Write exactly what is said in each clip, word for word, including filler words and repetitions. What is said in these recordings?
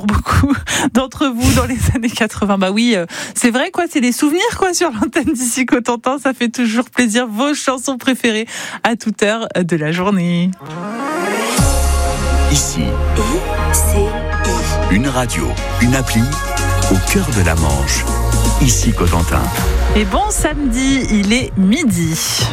Beaucoup d'entre vous dans les années quatre-vingts. Bah oui, euh, c'est vrai quoi, c'est des souvenirs quoi sur l'antenne d'ici Cotentin. Ça fait toujours plaisir. Vos chansons préférées à toute heure de la journée. Ici, une radio, une appli au cœur de la Manche. Ici Cotentin. Et bon samedi, il est midi.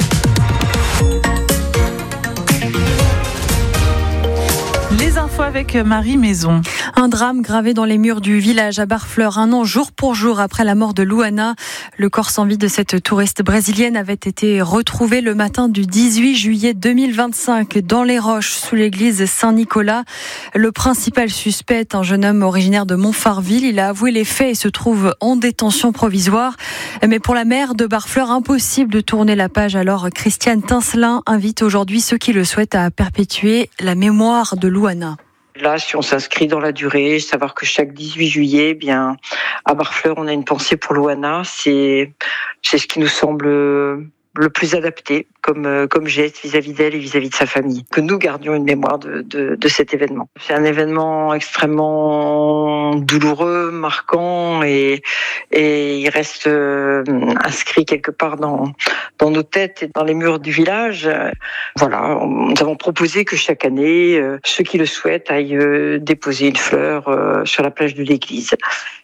Les infos avec Marie Maison. Un drame gravé dans les murs du village à Barfleur, un an jour pour jour après la mort de Luana. Le corps sans vie de cette touriste brésilienne avait été retrouvé le matin du dix-huit juillet deux mille vingt-cinq dans les Roches, sous l'église Saint-Nicolas. Le principal suspect est un jeune homme originaire de Montfarville. Il a avoué les faits et se trouve en détention provisoire. Mais pour la mère de Barfleur, impossible de tourner la page. Alors Christiane Tincelin invite aujourd'hui ceux qui le souhaitent à perpétuer la mémoire de Luana. Là, si on s'inscrit dans la durée, savoir que chaque dix-huit juillet, eh bien, à Barfleur, on a une pensée pour Luana. C'est, c'est ce qui nous semble le plus adapté comme, comme geste vis-à-vis d'elle et vis-à-vis de sa famille. Que nous gardions une mémoire de, de, de cet événement. C'est un événement extrêmement douloureux, marquant et, et il reste euh, inscrit quelque part dans, dans nos têtes et dans les murs du village. Voilà, nous avons proposé que chaque année, euh, ceux qui le souhaitent aillent euh, déposer une fleur euh, sur la plage de l'église.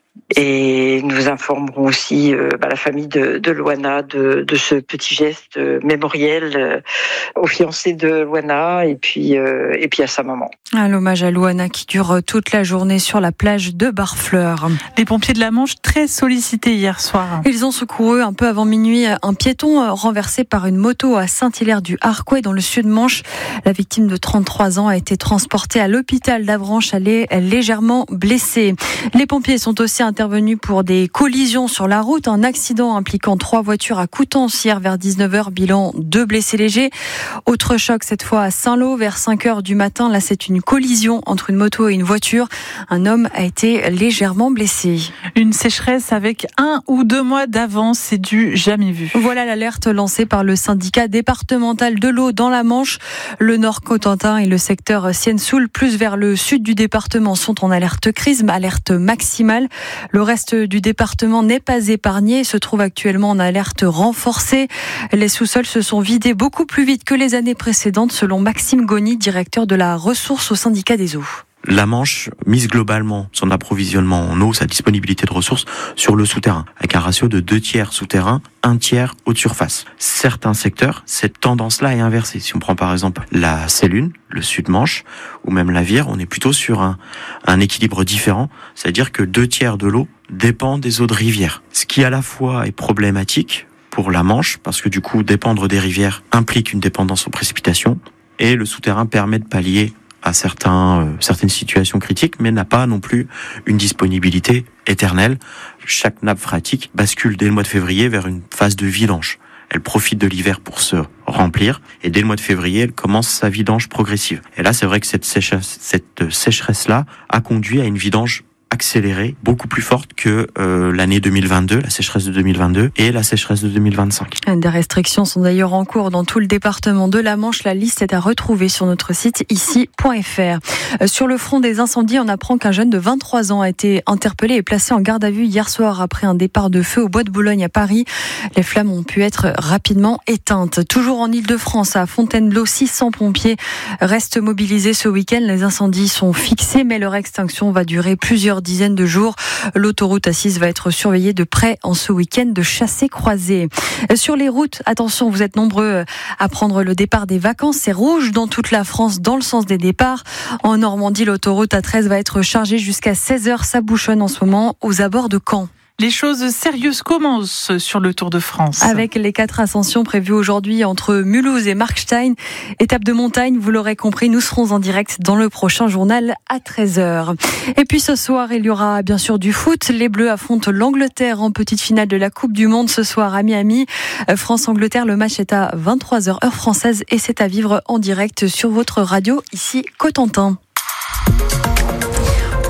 Et nous informerons aussi euh, bah, la famille de, de Luana de, de ce petit geste euh, mémoriel euh, aux fiancés de Luana et puis, euh, et puis à sa maman. Un hommage à Luana qui dure toute la journée sur la plage de Barfleur. Les pompiers de la Manche très sollicités hier soir. Ils ont secouru un peu avant minuit un piéton renversé par une moto à Saint-Hilaire-du-Harcouët dans le sud-Manche. La victime de trente-trois ans a été transportée à l'hôpital d'Avranches. Elle est légèrement blessée. Les pompiers sont aussi intervenu pour des collisions sur la route. Un accident impliquant trois voitures à Coutances hier vers dix-neuf heures, bilan deux blessés légers. Autre choc cette fois à Saint-Lô vers cinq heures du matin. Là, c'est une collision entre une moto et une voiture. Un homme a été légèrement blessé. Une sécheresse avec un ou deux mois d'avance, c'est du jamais vu. Voilà l'alerte lancée par le syndicat départemental de l'eau dans la Manche. Le Nord Cotentin et le secteur Sienne-Soul, plus vers le sud du département, sont en alerte crise, alerte maximale. Le reste du département n'est pas épargné et se trouve actuellement en alerte renforcée. Les sous-sols se sont vidés beaucoup plus vite que les années précédentes, selon Maxime Goni, directeur de la ressource au syndicat des eaux. La Manche mise globalement son approvisionnement en eau, sa disponibilité de ressources sur le souterrain, avec un ratio de deux tiers souterrain, un tiers haute surface. Certains secteurs, cette tendance-là est inversée. Si on prend par exemple la Sélune, le Sud-Manche, ou même la Vire, on est plutôt sur un, un équilibre différent, c'est-à-dire que deux tiers de l'eau dépend des eaux de rivière. Ce qui à la fois est problématique pour la Manche, parce que du coup, dépendre des rivières implique une dépendance aux précipitations, et le souterrain permet de pallier à certains, euh, certaines situations critiques, mais n'a pas non plus une disponibilité éternelle. Chaque nappe phréatique bascule dès le mois de février vers une phase de vidange. Elle profite de l'hiver pour se remplir, et dès le mois de février, elle commence sa vidange progressive. Et là, c'est vrai que cette sécheresse, cette sécheresse-là a conduit à une vidange accélérée, beaucoup plus forte que euh, l'année deux mille vingt-deux, la sécheresse de deux mille vingt-deux et la sécheresse de deux mille vingt-cinq. Des restrictions sont d'ailleurs en cours dans tout le département de la Manche. La liste est à retrouver sur notre site ici point f r. Euh, sur le front des incendies, on apprend qu'un jeune de vingt-trois ans a été interpellé et placé en garde à vue hier soir après un départ de feu au Bois de Boulogne à Paris. Les flammes ont pu être rapidement éteintes. Toujours en Île-de-France, à Fontainebleau, six cents pompiers restent mobilisés ce week-end. Les incendies sont fixés, mais leur extinction va durer plusieurs dizaines de jours. L'autoroute A six va être surveillée de près en ce week-end de chassé-croisé. Sur les routes, attention, vous êtes nombreux à prendre le départ des vacances. C'est rouge dans toute la France dans le sens des départs. En Normandie, l'autoroute A treize va être chargée jusqu'à seize heures. Ça bouchonne en ce moment aux abords de Caen. Les choses sérieuses commencent sur le Tour de France. Avec les quatre ascensions prévues aujourd'hui entre Mulhouse et Markstein. Étape de montagne, vous l'aurez compris, nous serons en direct dans le prochain journal à treize heures. Et puis ce soir, il y aura bien sûr du foot. Les Bleus affrontent l'Angleterre en petite finale de la Coupe du Monde ce soir à Miami. France-Angleterre, le match est à vingt-trois heures heure française et c'est à vivre en direct sur votre radio ici Cotentin. On a un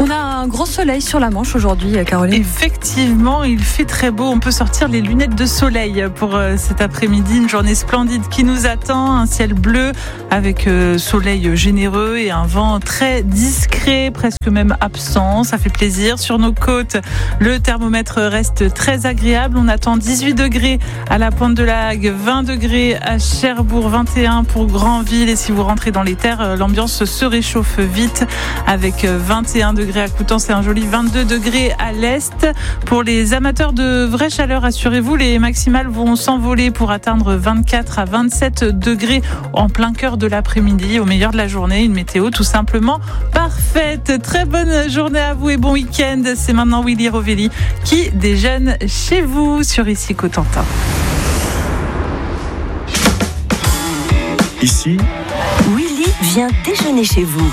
un gros soleil sur la Manche aujourd'hui, Caroline. Effectivement, il fait très beau. On peut sortir les lunettes de soleil pour cet après-midi. Une journée splendide qui nous attend. Un ciel bleu avec soleil généreux et un vent très discret, presque même absent. Ça fait plaisir. Sur nos côtes, le thermomètre reste très agréable. On attend dix-huit degrés à la Pointe de la Hague, vingt degrés à Cherbourg, vingt et un pour Granville. Et si vous rentrez dans les terres, l'ambiance se réchauffe vite avec vingt et un degrés à Coutances et un joli vingt-deux degrés à l'est. Pour les amateurs de vraie chaleur, assurez-vous, les maximales vont s'envoler pour atteindre vingt-quatre à vingt-sept degrés en plein cœur de l'après-midi. Au meilleur de la journée, une météo tout simplement parfaite. Très bonne journée à vous et bon week-end. C'est maintenant Willy Rovelli qui déjeune chez vous sur Ici Cotentin. Ici, Willy vient déjeuner chez vous.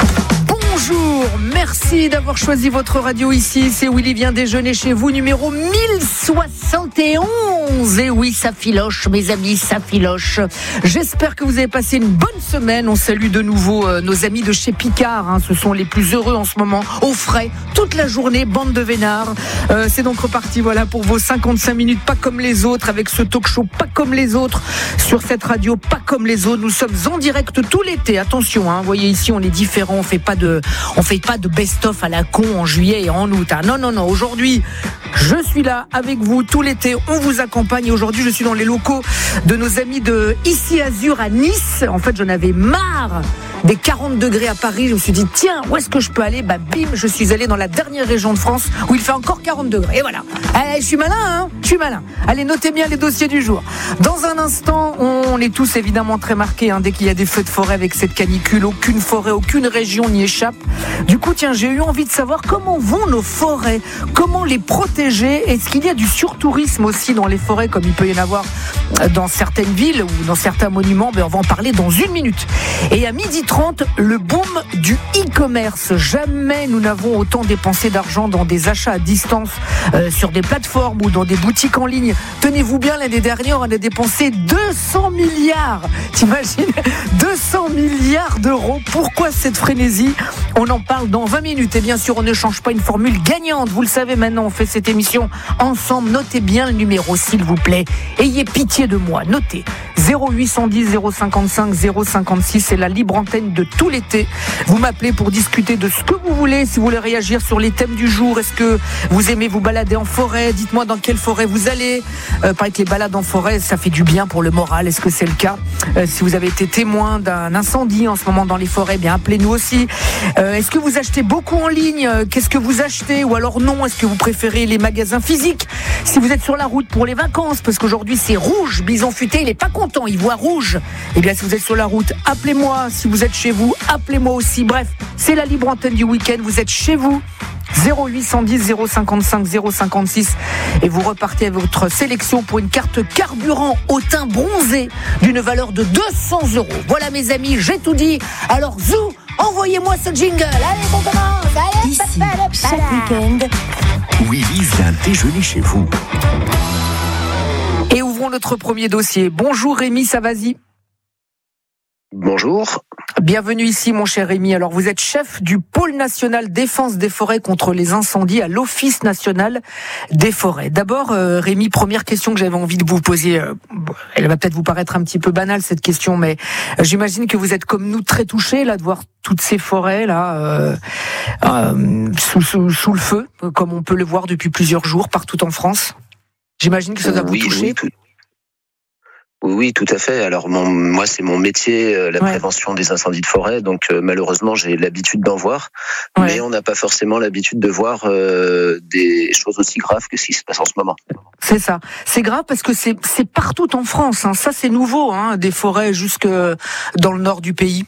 Bonjour, merci d'avoir choisi votre radio ici. C'est Willy vient déjeuner chez vous, numéro mille soixante et onze. Et oui, ça filoche, mes amis, ça filoche. J'espère que vous avez passé une bonne semaine. On salue de nouveau euh, nos amis de chez Picard. Hein. Ce sont les plus heureux en ce moment, au frais, toute la journée, bande de vénards. Euh, c'est donc reparti, voilà, pour vos cinquante-cinq minutes, pas comme les autres, avec ce talk show pas comme les autres, sur cette radio pas comme les autres. Nous sommes en direct tout l'été. Attention, hein, vous voyez ici, on est différent, on fait pas de On fait pas de best-of à la con en juillet et en août. Hein. Non, non, non. Aujourd'hui, je suis là avec vous tout l'été. On vous accompagne. Et aujourd'hui, je suis dans les locaux de nos amis de Ici Azur à Nice. En fait, j'en avais marre des quarante degrés à Paris. Je me suis dit, tiens, où est-ce que je peux aller ? Bah, bim, je suis allé dans la dernière région de France où il fait encore quarante degrés. Et voilà. Allez, je suis malin, hein ? Je suis malin. Allez, notez bien les dossiers du jour. Dans un instant, on est tous évidemment très marqués hein, dès qu'il y a des feux de forêt avec cette canicule. Aucune forêt, aucune région n'y échappe. Du coup, tiens, j'ai eu envie de savoir comment vont nos forêts, comment les protéger. Est-ce qu'il y a du surtourisme aussi dans les forêts, comme il peut y en avoir dans certaines villes ou dans certains monuments ? Ben, on va en parler dans une minute. Et à midi trente, le boom du e-commerce. Jamais nous n'avons autant dépensé d'argent dans des achats à distance euh, sur des plateformes ou dans des boutiques en ligne. Tenez-vous bien, l'année dernière, on a dépensé deux cents milliards. T'imagines ? deux cents milliards d'euros. Pourquoi cette frénésie ? On en parle dans vingt minutes. Et bien sûr, on ne change pas une formule gagnante. Vous le savez maintenant, on fait cette émission ensemble. Notez bien le numéro, s'il vous plaît. Ayez pitié de moi. Notez. zéro huit cent dix zéro cinquante-cinq zéro cinquante-six, c'est la libre antenne de tout l'été. Vous m'appelez pour discuter de ce que vous voulez, si vous voulez réagir sur les thèmes du jour. Est-ce que vous aimez vous balader en forêt ? Dites-moi dans quelle forêt vous allez. Euh, pareil que les balades en forêt, ça fait du bien pour le moral. Est-ce que c'est le cas ? euh, Si vous avez été témoin d'un incendie en ce moment dans les forêts, bien appelez-nous aussi. Euh, est-ce que vous achetez beaucoup en ligne ? Qu'est-ce que vous achetez ? Ou alors non, est-ce que vous préférez les magasins physiques ? Si vous êtes sur la route pour les vacances, parce qu'aujourd'hui c'est rouge, Bison Futé, il n'est pas content, il voit rouge. Eh bien, si vous êtes sur la route, appelez-moi. Si vous êtes chez vous, appelez-moi aussi. Bref, c'est la libre antenne du week-end. Vous êtes chez vous. zéro huit cent dix zéro cinquante-cinq zéro cinquante-six et vous repartez avec votre sélection pour une carte carburant au teint bronzé d'une valeur de deux cents euros. Voilà mes amis, j'ai tout dit. Alors zou, envoyez-moi ce jingle. Allez, on commence. Allez, Ici, chaque week-end, Willy vient déjeuner chez vous. Et ouvrons notre premier dossier. Bonjour Rémi Savasi. Bonjour. Bienvenue ici mon cher Rémi. Alors vous êtes chef du pôle national défense des forêts contre les incendies à l'Office national des forêts. D'abord euh, Rémi, première question que j'avais envie de vous poser. Euh, elle va peut-être vous paraître un petit peu banale cette question, mais euh, j'imagine que vous êtes comme nous très touchés là de voir toutes ces forêts là euh, euh, sous, sous, sous le feu, comme on peut le voir depuis plusieurs jours partout en France. J'imagine que ça doit oui, vous toucher. Oui, tout... Oui, oui, tout à fait. Alors mon, moi, c'est mon métier, euh, la ouais. prévention des incendies de forêt. Donc euh, malheureusement, j'ai l'habitude d'en voir, ouais. mais on n'a pas forcément l'habitude de voir euh, des choses aussi graves que ce qui se passe en ce moment. C'est ça. C'est grave parce que c'est, c'est partout en France. Hein. Ça, c'est nouveau, hein, des forêts jusque dans le nord du pays.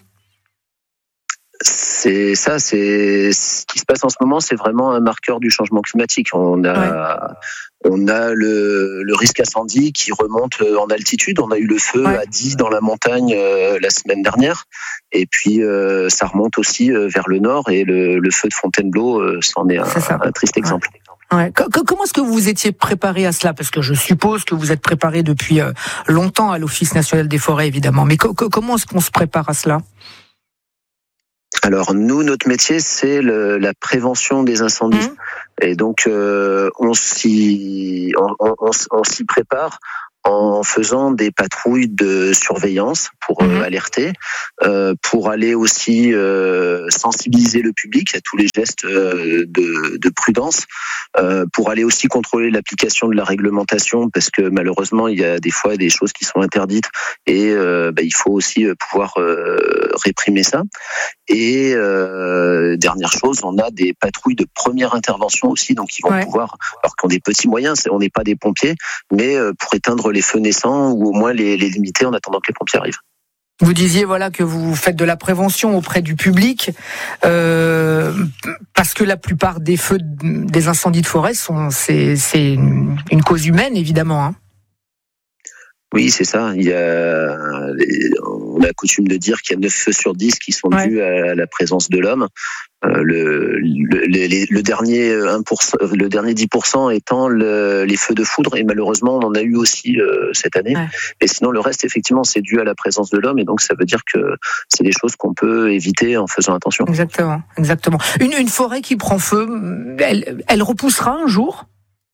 C'est ça, c'est ce qui se passe en ce moment. C'est vraiment un marqueur du changement climatique. On a, ouais. on a le, le risque incendie qui remonte en altitude. On a eu le feu ouais. à dix dans la montagne euh, la semaine dernière, et puis euh, ça remonte aussi euh, vers le nord. Et le, le feu de Fontainebleau euh, c'en est un, un triste exemple. Ouais. Ouais. Comment est-ce que vous étiez préparé à cela ? Parce que je suppose que vous êtes préparé depuis longtemps à l'Office national des forêts, évidemment. Mais co- comment est-ce qu'on se prépare à cela ? Alors nous, notre métier, c'est le, la prévention des incendies. Mmh. Et donc, euh, on s'y, on, on, on, on s'y prépare en faisant des patrouilles de surveillance pour mmh. euh, alerter, euh, pour aller aussi euh, sensibiliser le public à tous les gestes euh, de, de prudence, euh, pour aller aussi contrôler l'application de la réglementation, parce que malheureusement il y a des fois des choses qui sont interdites et euh, bah, il faut aussi pouvoir euh, réprimer ça. Et euh, dernière chose, on a des patrouilles de première intervention aussi, donc ils vont ouais. pouvoir, alors qu'on a des petits moyens, on n'est pas des pompiers, mais euh, pour éteindre les feux naissants ou au moins les, les limiter en attendant que les pompiers arrivent. Vous disiez voilà que vous faites de la prévention auprès du public euh, parce que la plupart des feux, des incendies de forêt sont c'est, c'est une cause humaine évidemment. Hein. Oui, c'est ça. Il y a, on a coutume de dire qu'il y a neuf feux sur dix qui sont ouais. dus à la présence de l'homme. Euh, le, le, le, le dernier un pour cent, le dernier dix pour cent étant le, les feux de foudre, et malheureusement on en a eu aussi euh, cette année. Ouais. Et sinon le reste effectivement c'est dû à la présence de l'homme, et donc ça veut dire que c'est des choses qu'on peut éviter en faisant attention. Exactement, exactement. Une, une forêt qui prend feu, elle, elle repoussera un jour ?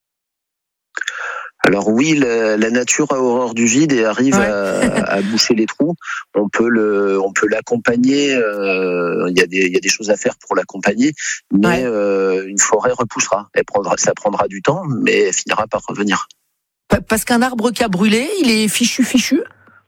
Alors oui, la, la nature a horreur du vide et arrive ouais. à, à boucher les trous. On peut le, on peut l'accompagner. Euh, il y a des, il y a des choses à faire pour l'accompagner, mais ouais. euh, une forêt repoussera. Elle prendra, ça prendra du temps, mais elle finira par revenir. Parce qu'un arbre qui a brûlé, il est fichu, fichu.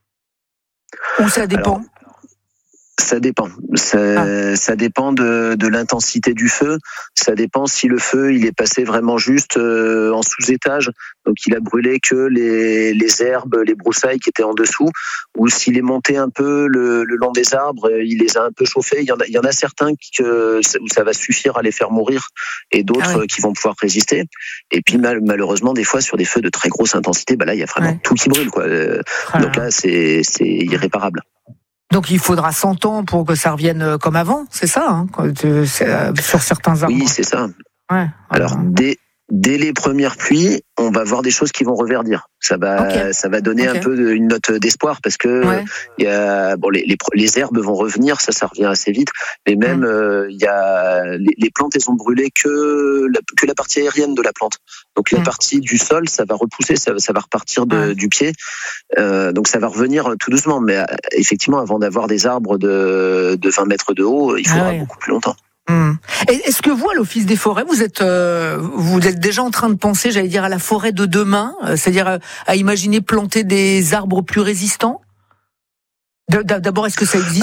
Ou ça dépend. Alors, ça dépend. Ça, ah. ça dépend de, de l'intensité du feu. Ça dépend si le feu il est passé vraiment juste euh, en sous-étage, donc il a brûlé que les, les herbes, les broussailles qui étaient en dessous, ou s'il est monté un peu le, le long des arbres, il les a un peu chauffés. Il y en a, il y en a certains qui, que, où ça va suffire à les faire mourir, et d'autres ah ouais. qui vont pouvoir résister. Et puis mal, malheureusement, des fois sur des feux de très grosse intensité, bah là il y a vraiment ouais. tout qui brûle, quoi. Ah. Donc là c'est, c'est irréparable. Donc il faudra cent ans pour que ça revienne comme avant, c'est ça, hein, sur certains arbres. Oui, c'est ça. Ouais. Alors, dès, dès les premières pluies, on va voir des choses qui vont reverdir. Ça va, okay. ça va donner okay. un peu de, une note d'espoir, parce que ouais. il y a, bon, les, les, les herbes vont revenir, ça, ça revient assez vite. Mais même, mmh. euh, il y a, les, les plantes, elles ont brûlé que la, que la partie aérienne de la plante. Donc la mmh. partie du sol, ça va repousser, ça, ça va repartir de, ouais. du pied. Euh, donc ça va revenir tout doucement. Mais effectivement, avant d'avoir des arbres de, de vingt mètres de haut, il faudra ah ouais. beaucoup plus longtemps. Mmh. Est-ce que vous, à l'Office des forêts, vous êtes, euh, vous êtes déjà en train de penser, j'allais dire, à la forêt de demain, c'est-à-dire à, à imaginer planter des arbres plus résistants ? D'abord, est-ce que ça existe ?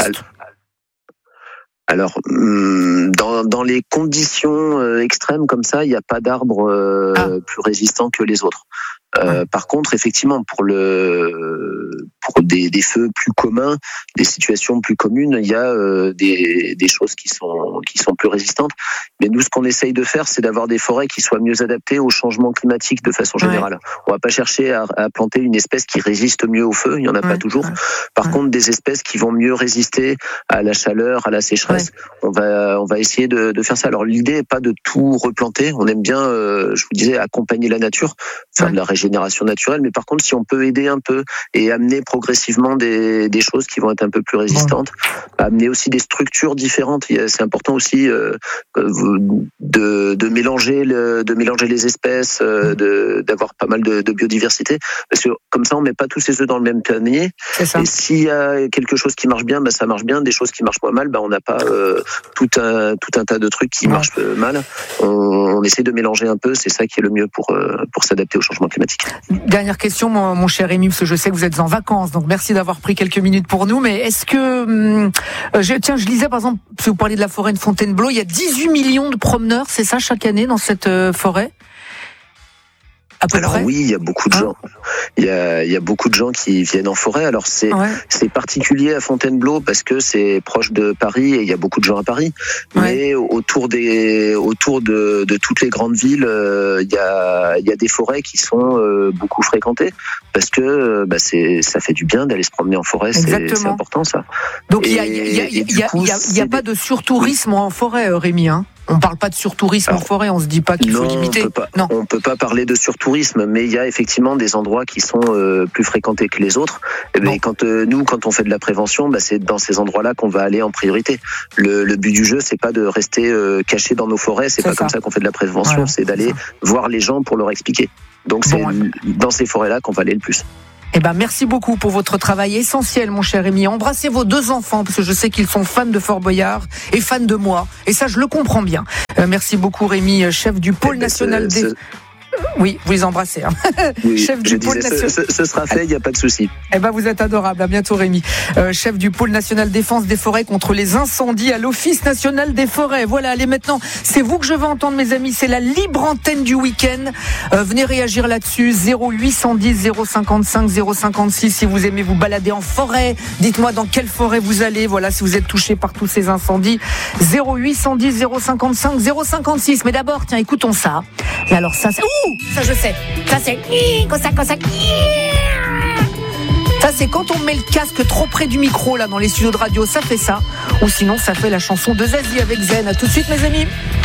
Alors, dans, dans les conditions extrêmes comme ça, il n'y a pas d'arbres euh, ah. plus résistants que les autres. Euh, ah. Par contre, effectivement, pour le pour des, des feux plus communs, des situations plus communes, il y a euh, des, des choses qui sont qui sont plus résistantes. Mais nous, ce qu'on essaye de faire, c'est d'avoir des forêts qui soient mieux adaptées au changement climatique de façon générale. Ouais. On va pas chercher à, à planter une espèce qui résiste mieux au feu, il y en a ouais. pas toujours. Ouais. Par ouais. contre, des espèces qui vont mieux résister à la chaleur, à la sécheresse, ouais. on va on va essayer de, de faire ça. Alors l'idée est pas de tout replanter. On aime bien, euh, je vous disais, accompagner la nature, faire ouais. de la régénération naturelle. Mais par contre, si on peut aider un peu et amener progressivement des, des choses qui vont être un peu plus résistantes, ouais. amener aussi des structures différentes. C'est important aussi euh, de, de mélanger le, de mélanger les espèces, euh, de, d'avoir pas mal de, de biodiversité, parce que comme ça on met pas tous ses œufs dans le même panier. Et s'il y a quelque chose qui marche bien, bah, ça marche bien. Des choses qui marchent moins mal, bah, on n'a pas euh, tout un tout un tas de trucs qui ouais. marchent mal. On, on essaie de mélanger un peu. C'est ça qui est le mieux pour euh, pour s'adapter au changement climatique. Dernière question, mon, mon cher Rémi, parce que je sais que vous êtes en vacances, donc merci d'avoir pris quelques minutes pour nous. Mais est-ce que, hum, je, tiens, je lisais par exemple, si vous parlez de la forêt de Fontainebleau, il y a dix-huit millions de promeneurs, c'est ça, chaque année dans cette euh, forêt ? À peu Alors près. Oui, il y a beaucoup de gens. Hein il y a, il y a beaucoup de gens qui viennent en forêt. Alors c'est, ouais. c'est particulier à Fontainebleau parce que c'est proche de Paris et il y a beaucoup de gens à Paris. Ouais. Mais autour des, autour de, de toutes les grandes villes, euh, il y a, il y a des forêts qui sont euh, beaucoup fréquentées parce que euh, bah, c'est, ça fait du bien d'aller se promener en forêt. C'est, c'est important ça. Donc il y a, il y a, il y a, il y a, il y a, il y a pas de surtourisme en forêt, Rémi, hein. On parle pas de surtourisme Alors, en forêt, on se dit pas qu'il non, faut limiter. On peut pas, non, on peut pas parler de surtourisme, mais il y a effectivement des endroits qui sont euh, plus fréquentés que les autres. Et ben, quand euh, nous, quand on fait de la prévention, bah, c'est dans ces endroits-là qu'on va aller en priorité. Le, le but du jeu, c'est pas de rester euh, caché dans nos forêts, c'est, c'est pas ça. Comme ça qu'on fait de la prévention, voilà, c'est d'aller c'est voir les gens pour leur expliquer. Donc c'est bon, ouais. dans ces forêts-là qu'on va aller le plus. Eh ben, merci beaucoup pour votre travail essentiel, mon cher Rémi. Embrassez vos deux enfants, parce que je sais qu'ils sont fans de Fort Boyard et fans de moi. Et ça, je le comprends bien. Euh, merci beaucoup, Rémi, chef du pôle national des... Oui, vous les embrassez. Hein. Oui, chef du pôle disais, national. Ce, ce sera fait, il n'y a pas de souci. Eh ben, vous êtes adorable. À bientôt, Rémi. Euh, chef du pôle national défense des forêts contre les incendies à l'Office national des forêts. Voilà, allez maintenant, c'est vous que je veux entendre, mes amis. C'est la libre antenne du week-end. Euh, venez réagir là-dessus. zéro huit cent dix zéro cinquante-cinq zéro cinquante-six. Si vous aimez vous balader en forêt, dites-moi dans quelle forêt vous allez. Voilà, si vous êtes touché par tous ces incendies. zéro huit cent dix zéro cinquante-cinq zéro cinquante-six. Mais d'abord, tiens, écoutons ça. Et alors ça, c'est... Ouh, ça je sais. Ça c'est comme ça, comme ça. Ça c'est quand on met le casque trop près du micro là dans les studios de radio, ça fait ça. Ou sinon ça fait la chanson de Zazie avec Zen. À tout de suite, mes amis.